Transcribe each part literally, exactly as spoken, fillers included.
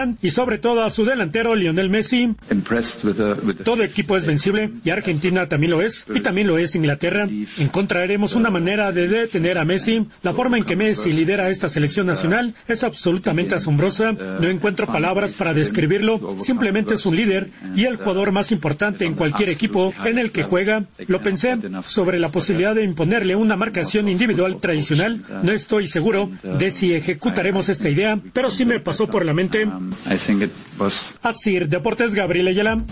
y sobre todo a su delantero Lionel Messi. Todo equipo es vencible y Argentina también lo es, y también lo es Inglaterra. Encontraremos una manera de detener a Messi. La forma en que Messi lidera esta selección nacional es absolutamente asombrosa. No encuentro palabras para describirlo. Simplemente es un líder y el jugador más importante en cualquier equipo en el que juega. Lo pensé sobre la posibilidad de imponerle una marcación individual tradicional. No estoy seguro de si ejecutaremos esta idea, pero sí me pasó por la mente. Así, Deportes, Gabriel Ayala.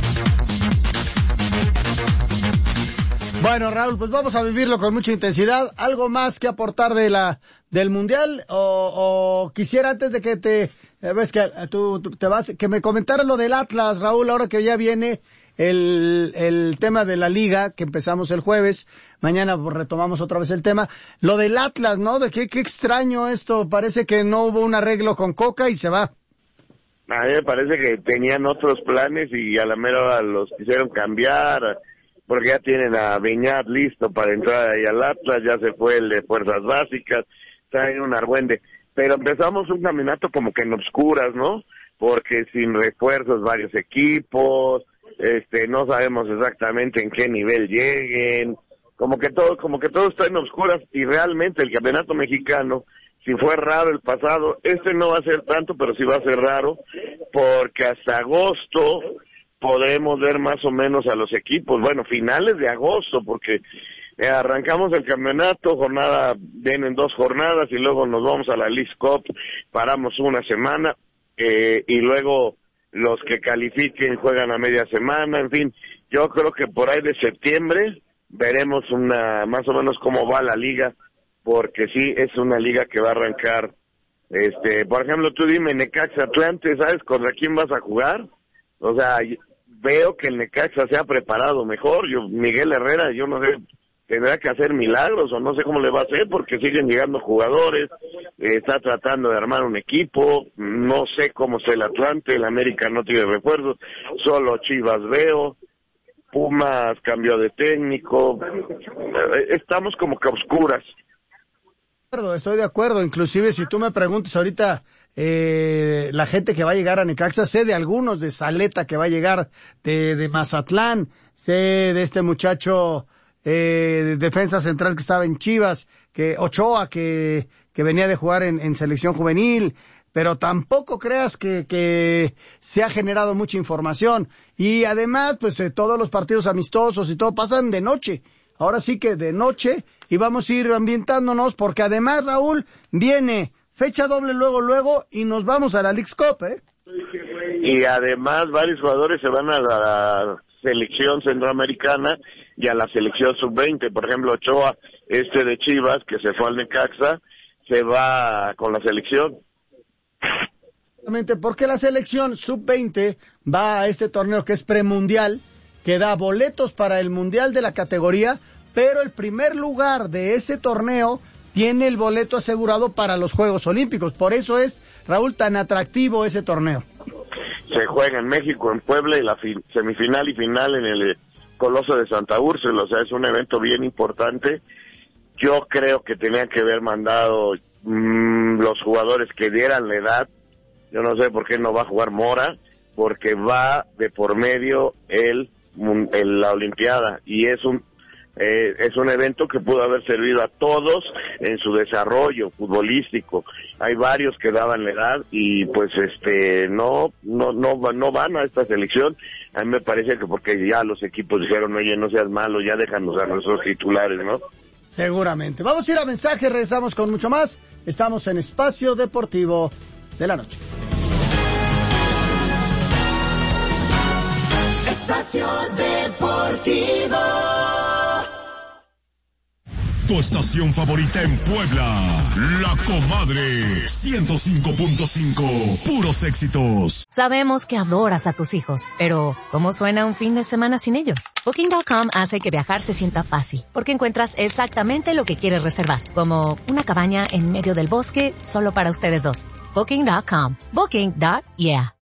Bueno, Raúl, pues vamos a vivirlo con mucha intensidad. ¿Algo más que aportar de la del Mundial? O, o quisiera, antes de que te... Eh, ves que tú, tú te vas... Que me comentaras lo del Atlas, Raúl, ahora que ya viene el, el tema de la Liga, que empezamos el jueves. Mañana pues, retomamos otra vez el tema. Lo del Atlas, ¿no? De qué, qué extraño esto. Parece que no hubo un arreglo con Coca y se va. A mí me parece que tenían otros planes y a la mera hora los quisieron cambiar, porque ya tienen a Beñat listo para entrar ahí al Atlas, ya se fue el de Fuerzas Básicas, traen un argüende. Pero empezamos un caminato como que en obscuras, ¿no? Porque sin refuerzos varios equipos, este, no sabemos exactamente en qué nivel lleguen, como que todo, como que todo está en obscuras, y realmente el campeonato mexicano, si fue raro el pasado, este no va a ser tanto, pero sí va a ser raro, porque hasta agosto podremos ver más o menos a los equipos, bueno, finales de agosto, porque eh, arrancamos el campeonato, jornada, vienen dos jornadas, y luego nos vamos a la Leagues Cup, paramos una semana, eh, y luego los que califiquen juegan a media semana, en fin, yo creo que por ahí de septiembre veremos una más o menos cómo va la liga, porque sí, es una liga que va a arrancar, este, por ejemplo, tú dime, Necaxa Atlante, ¿sabes contra quién vas a jugar? O sea, veo que el Necaxa se ha preparado mejor, yo, Miguel Herrera, yo no sé, tendrá que hacer milagros, o no sé cómo le va a hacer, porque siguen llegando jugadores, eh, está tratando de armar un equipo, no sé cómo es el Atlante, el América no tiene refuerzos, solo Chivas veo, Pumas cambió de técnico, estamos como que a oscuras. Estoy de acuerdo, inclusive si tú me preguntas ahorita eh, la gente que va a llegar a Necaxa, sé de algunos, de Saleta que va a llegar, de, de Mazatlán, sé de este muchacho eh, de defensa central que estaba en Chivas, que Ochoa que, que venía de jugar en, en selección juvenil, pero tampoco creas que, que se ha generado mucha información, y además pues eh, todos los partidos amistosos y todo pasan de noche. Ahora sí que de noche, y vamos a ir ambientándonos, porque además, Raúl, viene fecha doble luego, luego, y nos vamos a la Leagues Cup, ¿eh? Y además varios jugadores se van a la selección centroamericana y a la selección sub veinte. Por ejemplo, Ochoa, este de Chivas, que se fue al Necaxa, se va con la selección. Porque la selección sub veinte va a este torneo que es premundial, que da boletos para el mundial de la categoría, pero el primer lugar de ese torneo tiene el boleto asegurado para los Juegos Olímpicos. Por eso es, Raúl, tan atractivo ese torneo. Se juega en México, en Puebla, y la fi- semifinal y final en el Coloso de Santa Úrsula. O sea, es un evento bien importante. Yo creo que tenían que haber mandado mmm, los jugadores que dieran la edad. Yo no sé por qué no va a jugar Mora, porque va de por medio el en la Olimpiada, y es un eh, es un evento que pudo haber servido a todos en su desarrollo futbolístico. Hay varios que daban la edad y pues este no no no no van a esta selección. A mí me parece que porque ya los equipos dijeron, oye, no seas malo, ya déjanos a nuestros titulares, ¿no? Seguramente. Vamos a ir a mensajes, regresamos con mucho más. Estamos en Espacio Deportivo de la Noche. Espacio Deportivo. Tu estación favorita en Puebla, La Comadre, ciento cinco punto cinco, puros éxitos. Sabemos que adoras a tus hijos, pero ¿cómo suena un fin de semana sin ellos? Booking punto com hace que viajar se sienta fácil, porque encuentras exactamente lo que quieres reservar, como una cabaña en medio del bosque solo para ustedes dos. Booking punto com. Booking. Yeah.